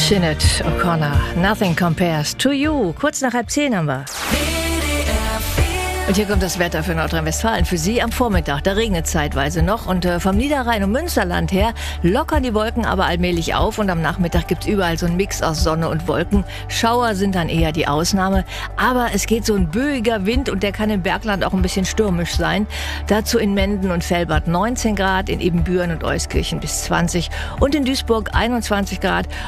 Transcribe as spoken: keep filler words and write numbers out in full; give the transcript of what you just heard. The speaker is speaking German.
Sinead O'Connor, Nothing Compares to You. Kurz nach halb zehn haben wir. Und hier kommt das Wetter für Nordrhein-Westfalen. Für Sie am Vormittag, da regnet es zeitweise noch. Und äh, vom Niederrhein und Münsterland her lockern die Wolken aber allmählich auf. Und am Nachmittag gibt es überall so einen Mix aus Sonne und Wolken. Schauer sind dann eher die Ausnahme. Aber es geht so ein böiger Wind und der kann im Bergland auch ein bisschen stürmisch sein. Dazu in Menden und Velbert neunzehn Grad, in Ebenbüren und Euskirchen bis zwanzig und in Duisburg einundzwanzig Grad.